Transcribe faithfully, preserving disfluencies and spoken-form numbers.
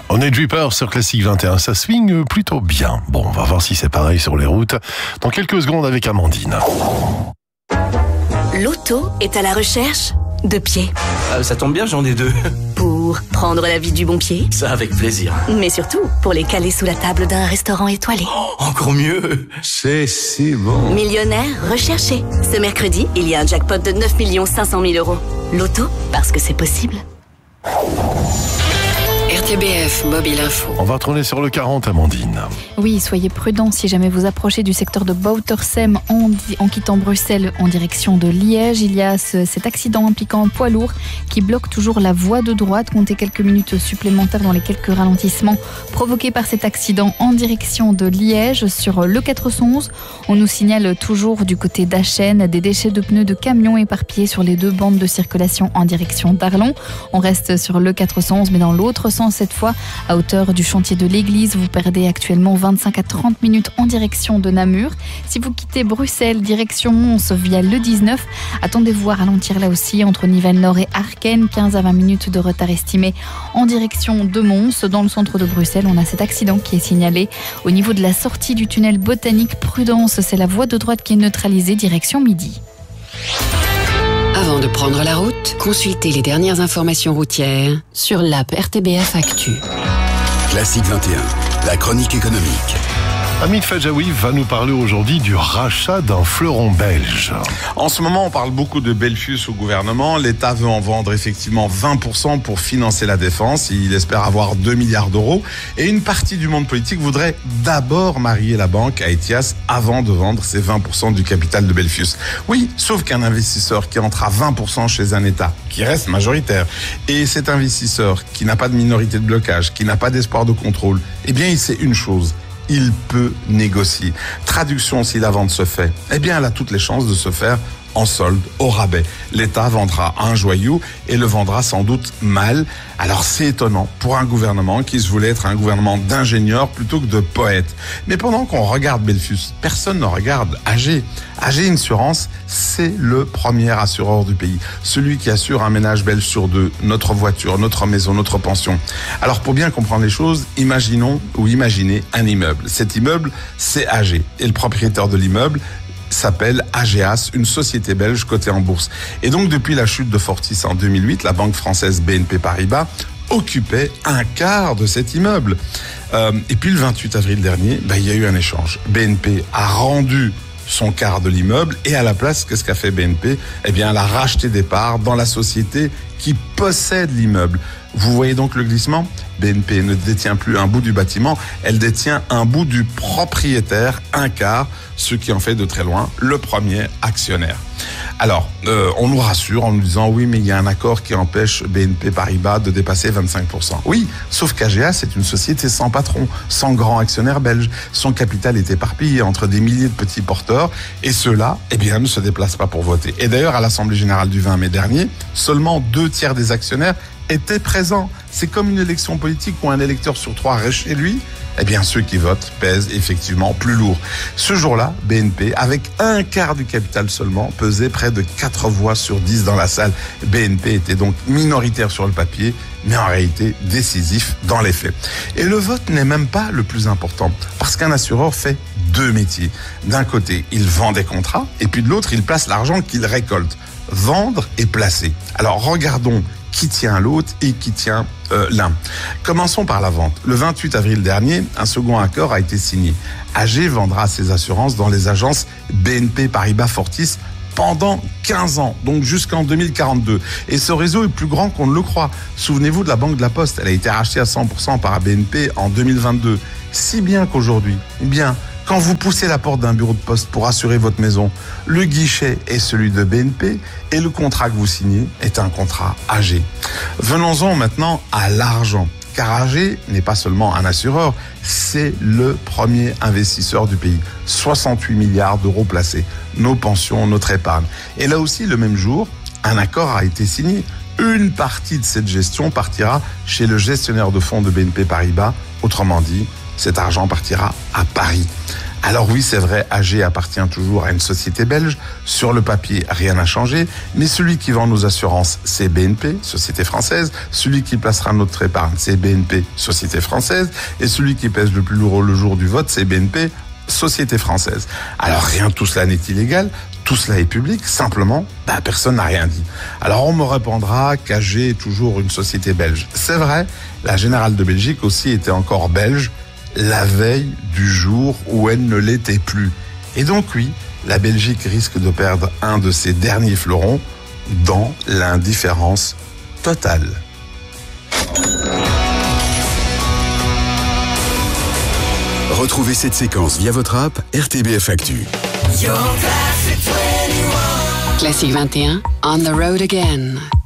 On est Dripper sur Classique vingt et un, ça swing plutôt bien. Bon, on va voir si c'est pareil sur les routes dans quelques secondes avec Amandine. L'auto est à la recherche de pieds. Euh, ça tombe bien, j'en ai deux. Pour prendre la vie du bon pied, Ça avec plaisir. mais surtout pour les caler sous la table d'un restaurant étoilé. Oh, encore mieux. C'est si bon. Millionnaire recherché. Ce mercredi, il y a un jackpot de neuf millions cinq cent mille euros. L'auto, parce que c'est possible. R T B F Mobile Info. On va retourner sur le quarante, Amandine. Oui, soyez prudents si jamais vous approchez du secteur de Boutersem en, di- en quittant Bruxelles en direction de Liège. Il y a ce- cet accident impliquant un poids lourd qui bloque toujours la voie de droite. Comptez quelques minutes supplémentaires dans les quelques ralentissements provoqués par cet accident en direction de Liège. Sur le quatre cent onze, on nous signale toujours du côté d'Achen des déchets de pneus de camions éparpillés sur les deux bandes de circulation en direction d'Arlon. On reste sur le quatre cent onze mais dans l'autre sens cette fois, à hauteur du chantier de l'église. Vous perdez actuellement vingt-cinq à trente minutes en direction de Namur. Si vous quittez Bruxelles, direction Mons via le dix-neuf, attendez-vous à ralentir là aussi entre Nivelles-Nord et Arken. quinze à vingt minutes de retard estimé en direction de Mons. Dans le centre de Bruxelles, on a cet accident qui est signalé au niveau de la sortie du tunnel botanique. Prudence, c'est la voie de droite qui est neutralisée direction midi. Avant de prendre la route, consultez les dernières informations routières sur l'app R T B F Actu. Classique vingt et un, la chronique économique. Hamid Fadjaoui va nous parler aujourd'hui du rachat d'un fleuron belge. En ce moment, on parle beaucoup de Belfius au gouvernement. L'État veut en vendre effectivement vingt pour cent pour financer la défense. Il espère avoir deux milliards d'euros. Et une partie du monde politique voudrait d'abord marier la banque à Ethias avant de vendre ses vingt pour cent du capital de Belfius. Oui, sauf qu'un investisseur qui entre à vingt pour cent chez un État, qui reste majoritaire, et cet investisseur qui n'a pas de minorité de blocage, qui n'a pas d'espoir de contrôle, eh bien, il sait une chose. Il peut négocier. Traduction, si la vente se fait, eh bien, elle a toutes les chances de se faire en solde, au rabais. L'État vendra un joyau et le vendra sans doute mal. Alors c'est étonnant pour un gouvernement qui se voulait être un gouvernement d'ingénieurs plutôt que de poètes. Mais pendant qu'on regarde Belfius, personne ne regarde A G. A G Insurance, c'est le premier assureur du pays. Celui qui assure un ménage belge sur deux, notre voiture, notre maison, notre pension. Alors pour bien comprendre les choses, imaginons ou imaginez un immeuble. Cet immeuble, c'est A G. Et le propriétaire de l'immeuble s'appelle Ageas, une société belge cotée en bourse. Et donc, depuis la chute de Fortis en deux mille huit, la banque française B N P Paribas occupait un quart de cet immeuble. Euh, et puis, le vingt-huit avril dernier, bah, il y a eu un échange. B N P a rendu son quart de l'immeuble et à la place, qu'est-ce qu'a fait B N P ? Eh bien, elle a racheté des parts dans la société qui possède l'immeuble. Vous voyez donc le glissement ? B N P ne détient plus un bout du bâtiment, elle détient un bout du propriétaire, un quart, ce qui en fait de très loin le premier actionnaire. Alors, euh, on nous rassure en nous disant oui, mais il y a un accord qui empêche B N P Paribas de dépasser vingt-cinq pour cent. Oui, sauf qu'Ageas c'est une société sans patron, sans grand actionnaire belge. Son capital est éparpillé entre des milliers de petits porteurs et ceux-là, eh bien, ne se déplacent pas pour voter. Et d'ailleurs, à l'Assemblée générale du vingt mai dernier, seulement deux tiers des actionnaires étaient présents. C'est comme une élection politique où un électeur sur trois reste chez lui. Eh bien, ceux qui votent pèsent effectivement plus lourd. Ce jour-là, B N P, avec un quart du capital seulement, pesait près de quatre voix sur dix dans la salle. B N P était donc minoritaire sur le papier, mais en réalité décisif dans les faits. Et le vote n'est même pas le plus important, parce qu'un assureur fait deux métiers. D'un côté, il vend des contrats, et puis de l'autre, il place l'argent qu'il récolte. Vendre et placer. Alors, regardons qui tient l'autre et qui tient euh, l'un. Commençons par la vente. Le vingt-huit avril dernier, un second accord a été signé. A G vendra ses assurances dans les agences B N P Paribas Fortis pendant quinze ans, donc jusqu'en deux mille quarante-deux. Et ce réseau est plus grand qu'on ne le croit. Souvenez-vous de la Banque de la Poste. Elle a été rachetée à cent pour cent par B N P en deux mille vingt-deux. Si bien qu'aujourd'hui, eh bien, quand vous poussez la porte d'un bureau de poste pour assurer votre maison, le guichet est celui de B N P et le contrat que vous signez est un contrat A G. Venons-en maintenant à l'argent. Car A G n'est pas seulement un assureur, c'est le premier investisseur du pays. soixante-huit milliards d'euros placés, nos pensions, notre épargne. Et là aussi, le même jour, un accord a été signé. Une partie de cette gestion partira chez le gestionnaire de fonds de B N P Paribas, autrement dit, cet argent partira à Paris. Alors oui, c'est vrai, A G appartient toujours à une société belge. Sur le papier, rien n'a changé. Mais celui qui vend nos assurances, c'est B N P, société française. Celui qui placera notre épargne, c'est B N P, société française. Et celui qui pèse le plus lourd le jour du vote, c'est B N P, société française. Alors rien, tout cela n'est illégal. Tout cela est public, simplement, bah, personne n'a rien dit. Alors on me répondra qu'A G est toujours une société belge. C'est vrai, la Générale de Belgique aussi était encore belge la veille du jour où elle ne l'était plus. Et donc oui, la Belgique risque de perdre un de ses derniers fleurons dans l'indifférence totale. Retrouvez cette séquence via votre app R T B F Actu. Classique vingt et un, on the road again.